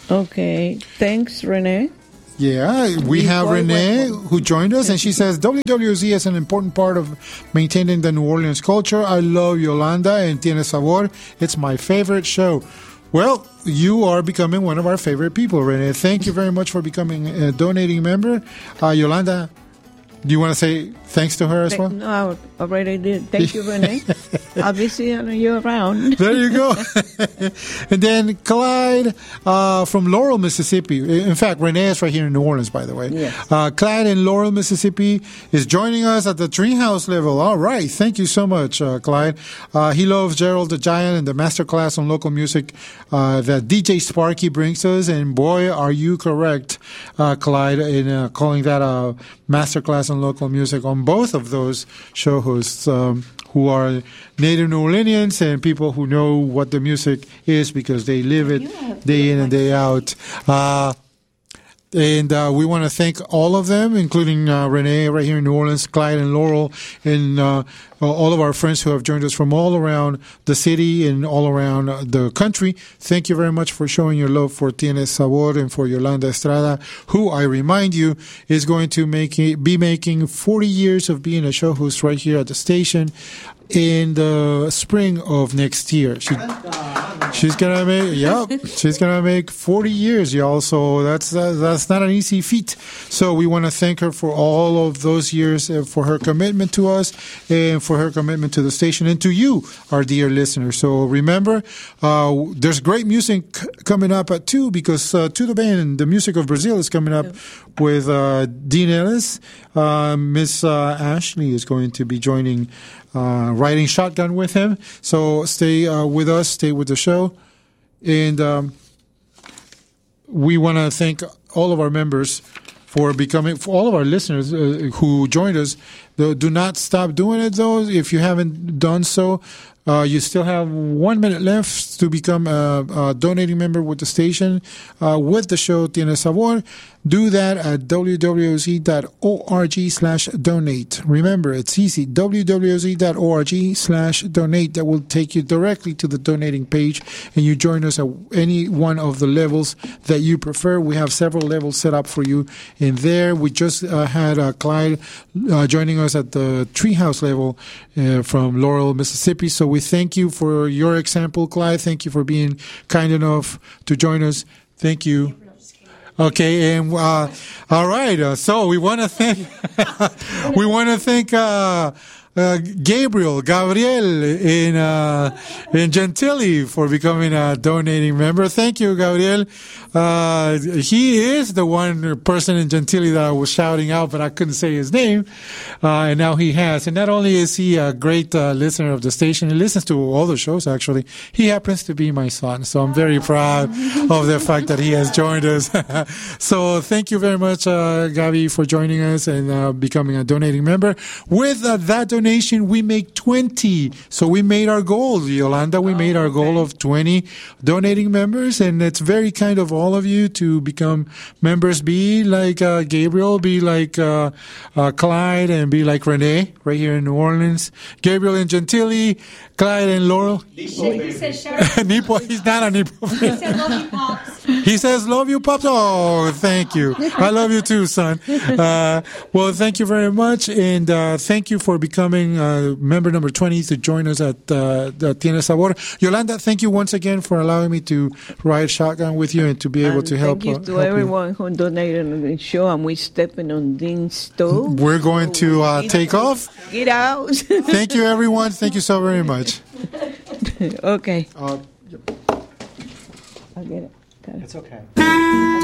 Okay. Thanks, Renee. Yeah, we have Renee who joined us, and she says WWZ is an important part of maintaining the New Orleans culture. I love Yolanda and Tiene Sabor. It's my favorite show. Well, you are becoming one of our favorite people, Renee. Thank you very much for becoming a donating member. Yolanda, do you want to say thanks to her as well? No, I already did. Thank you, Renee. I'll be seeing you around. There you go. And then Clyde from Laurel, Mississippi. In fact, Renee is right here in New Orleans, by the way. Yes. Clyde in Laurel, Mississippi is joining us at the Treehouse level. All right. Thank you so much, Clyde. He loves Gerald the Giant and the masterclass on local music that DJ Sparky brings us. And boy, are you correct, Clyde, in calling that a masterclass on local music on both of those show hosts who are native New Orleanians and people who know what the music is because they live it day in and day out. And we want to thank all of them, including Renee right here in New Orleans, Clyde and Laurel, and all of our friends who have joined us from all around the city and all around the country. Thank you very much for showing your love for Tiene Sabor and for Yolanda Estrada, who, I remind you, is going to be making 40 years of being a show host right here at the station in the spring of next year. She's gonna make 40 years, y'all. So that's not an easy feat. So we want to thank her for all of those years, for her commitment to us, and for her commitment to the station and to you, our dear listeners. So remember, there's great music coming up at 2 because Tudo Bem, the music of Brazil, is coming up with Dean Ellis. Miss Ashley is going to be joining. Riding shotgun with him. So stay with us, stay with the show. And we want to thank all of our members for all of our listeners who joined us. Do not stop doing it, though. If you haven't done so, you still have 1 minute left to become a donating member with the station, with the show Tiene Sabor. Do that at www.org/donate. Remember, it's easy. www.org/donate. That will take you directly to the donating page, and you join us at any one of the levels that you prefer. We have several levels set up for you in there. We just had Clyde joining us at the Treehouse level from Laurel, Mississippi. So we thank you for your example, Clyde. Thank you for being kind enough to join us. Thank you. Okay, and all right. So we want to thank Gabriel in Gentilly for becoming a donating member. Thank you, Gabriel. He is the one person in Gentilly that I was shouting out, but I couldn't say his name. And now he has. And not only is he a great listener of the station, he listens to all the shows, actually. He happens to be my son. So I'm very proud of the fact that he has joined us. So thank you very much, Gabi, for joining us and becoming a donating member. With that donation, we make 20. So we made our goal, Yolanda. We made our goal of 20 donating members. And it's very kind of all of you to become members. Be like Gabriel, be like Clyde, and be like Renee right here in New Orleans. Gabriel in Gentilly, Clyde and Laurel. He says Nipo, he's not a Nipo. He says love you, Pops. He says love you, Pops. Oh, thank you. I love you too, son. Well, thank you very much. And thank you for becoming member number 20 to join us at Tiene Sabor. Yolanda, thank you once again for allowing me to ride shotgun with you and to be able to help. Thank you to everyone who donated on the show, and we're stepping on Dean's toe. We're going to take off. Get out. Thank you, everyone. Thank you so very much. Okay. Yep. I'll get it. It's okay.